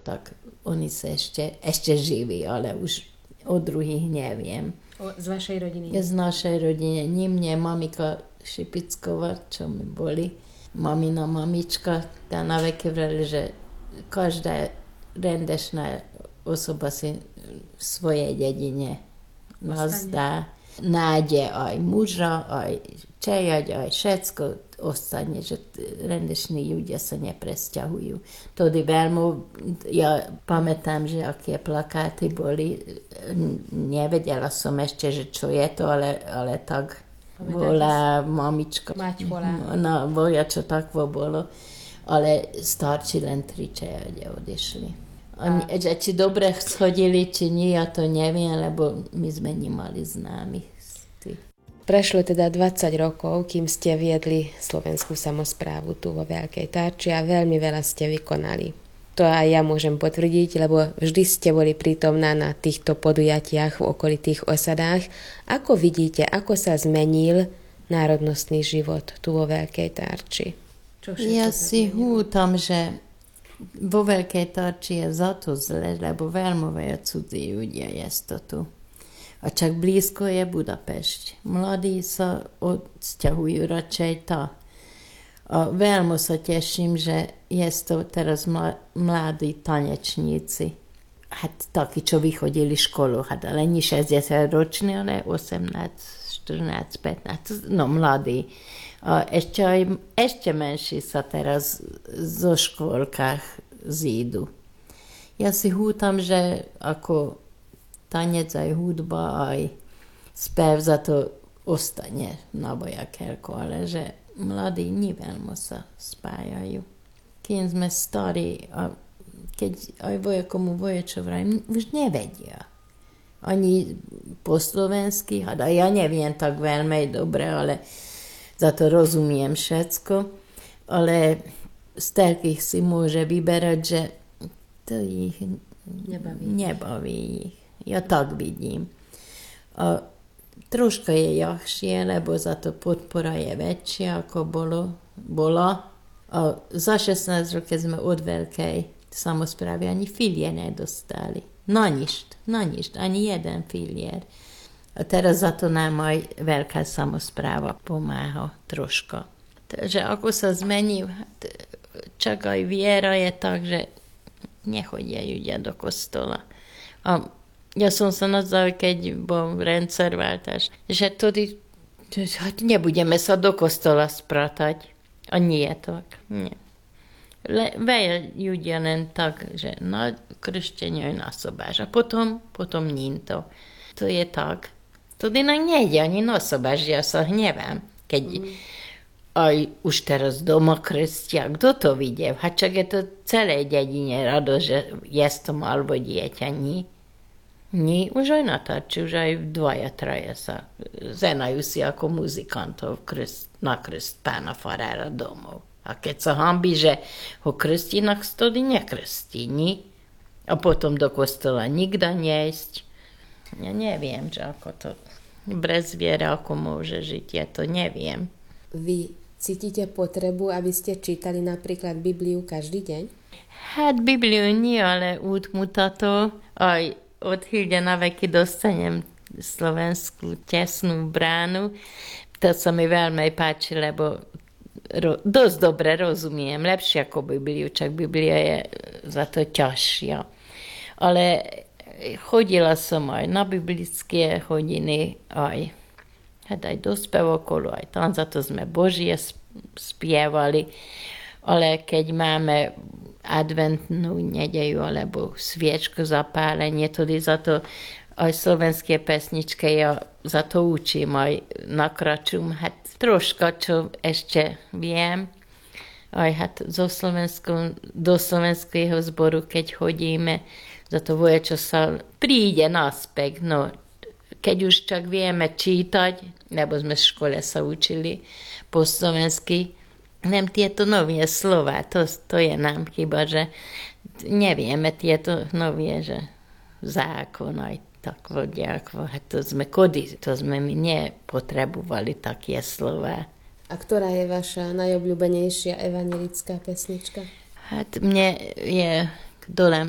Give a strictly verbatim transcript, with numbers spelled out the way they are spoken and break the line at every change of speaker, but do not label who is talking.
tak oni sa ešte, ešte živí, ale už o druhých neviem.
O, z vašej rodiny?
Ja z našej rodiny. Nie mne, mamika Šipicková, čo mi boli. Mamina mamička, tá na veky vrali, že každá rendešná osoba si v svojej dedine nazdá. Nájde aj muža, aj čejať, aj všetko ostane, že rendešní ľudia sa nepresťahujú. Tody veľmi, ja pamätám, že aké plakáty boli, nevedela som ešte, že čo je to, ale, ale tak bola mamička.
Mať bola.
No, boja, čo takvo bolo, ale starči len tri čejade odišli. A... Že či dobre schodili, či nie, ja to neviem, lebo my sme nemali známych.
Prešlo teda dvadsať rokov, kým ste viedli slovenskú samosprávu tu vo Veľkej Tarči a veľmi veľa ste vykonali. To aj ja môžem potvrdiť, lebo vždy ste boli prítomná na týchto podujatiach v okolitých osadách. Ako vidíte, ako sa zmenil národnostný život tu vo Veľkej Tarči?
Čo ja si hútam, že vo Veľkej Tarči je za to zle, lebo veľmi veľa cudzí ľudia je to tu. A čak blízko je Budapešť. Mladí sa odsťahujú radšej tá. A veľmi sa teším, že je to teraz mladí tanečníci. Hát takí, čo vychodili školu, hát ale nie šesťdesiat roční, ale osemnásť, štrnásť, pätnásť, no mladí. A ešte aj ešte menší sa teraz zo škôlkach zídu. Ja si hútam, že ako tanec, aj hudba, aj spev za to ostane na Bojakelko, ale že mladí nie veľmi sa spájajú. Kým sme starí, a keď aj vojakomu vojačo vraj, už nevedia. Ani po slovensky, a ja neviem tak veľmi dobre, ale za to rozumiem všetko, ale z takých si môže vyberať, že to ich nebaví, nebaví ich. Ja tak vidím. A troška je ľahšie, lebo za to podpora je väčšia, ako bolo, bola. A za šestnásť rokov sme od veľkej samosprávy ani filier nedostali. Na ništ, na ništ, ani jeden filier. A teraz za to nám aj veľká samospráva pomáha troška. Takže ako sa zmení, čak aj viera je tak, že nechodia ľudia do kostola. A ja som sa nazval, keď bol rendszerváltás, že tedy nebudeme sa do kostola spratať. A nie tak, nie. Le, veľa ľudia len tak, že na krštenie na sobáš. A potom, potom nie to. To je tak. Tedy nám nejde ani na sobáš, ja sa hnevám. Keď mm. aj už teraz doma krstia, kto to vidie? A čak je to celé dedine rado, že je to alebo dieťa, nie? Nie, už aj na Tarči, už aj dvaja, traja sa zenajú si ako muzikantov krst, na krst pána farára domov. A keď sa hambí, že ho krstí, tak stody nekrstí, nie? A potom do kostola nikda neísť. Ja neviem, že ako to bez viery, ako môže žiť, ja to neviem.
Vy cítite potrebu, aby ste čítali napríklad Bibliu každý deň?
Hát Bibliu nie, ale útmutato aj od Hilde na veky dostanem slovenskú tesnú bránu. To sa mi veľmi páči, lebo ro- dosť dobre rozumiem. Lepšie ako Bibliu, čak Biblia je za to ťažšia. Ale chodila som aj na biblické hodiny, aj, aj do spevokolu, aj tam, za to sme Božie spievali. Ale keď máme adventnú nedeľu alebo sviečku zapálenie, tedy za to aj slovenské pesničky ja za to učím aj nakračujem. Hát troška, čo ešte viem. Aj hát zo Slovensku, do slovenského zboru, keď chodíme, za to voje, čo sa príde naspäť. No, keď už čak vieme čítať, lebo sme v škole sa učili po slovensky, nem tieto nové slova, to, to je nám chyba, že nevieme tieto nové, že zákon aj tak vodiakvo, to sme kody, to sme my nepotrebovali také slova.
A ktorá je vaša najobľúbenejšia evanjelická pesnička?
Hát mne je dole